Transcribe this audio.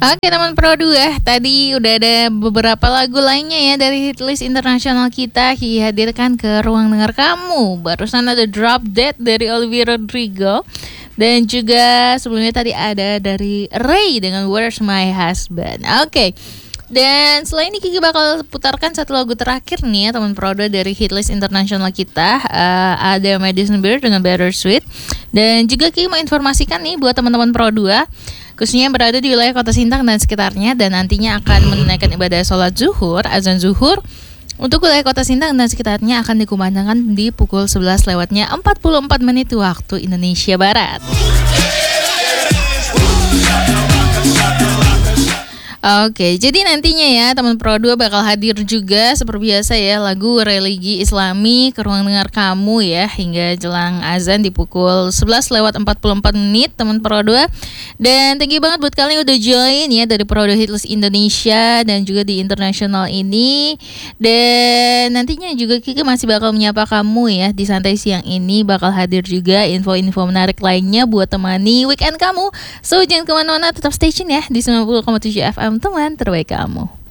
Oke teman Pro 2, tadi udah ada beberapa lagu lainnya ya dari hitlist internasional kita dihadirkan ke ruang dengar kamu. Barusan ada Drop Dead dari Olivia Rodrigo. Dan juga sebelumnya tadi ada dari Ray dengan Where's My Husband. Oke. Dan selain ini Kiki bakal putarkan satu lagu terakhir nih ya teman Pro 2 dari hitlist internasional kita. Ada Madison Beer dengan Better Sweet. Dan juga Kiki mau informasikan nih buat teman-teman Pro 2, khususnya yang berada di wilayah Kota Sintang dan sekitarnya, dan nantinya akan menunaikan ibadah sholat zuhur, azan zuhur. Untuk wilayah Kota Sintang dan sekitarnya akan dikumandangkan di pukul 11 lewatnya 44 menit waktu Indonesia Barat. Oke, jadi nantinya ya teman Pro 2 bakal hadir juga seperti biasa ya lagu religi Islami ke ruang dengar kamu ya hingga jelang azan di pukul 11 lewat 44 menit teman Pro 2. Dan thank you banget buat kalian yang udah join ya dari Pro 2 Hitlist Indonesia dan juga di internasional ini. Dan nantinya juga Kiki masih bakal menyapa kamu ya di santai siang ini, bakal hadir juga info-info menarik lainnya buat temani weekend kamu. So jangan kemana-mana, tetap stay tune ya di 90,7 FM teman terbaik kamu.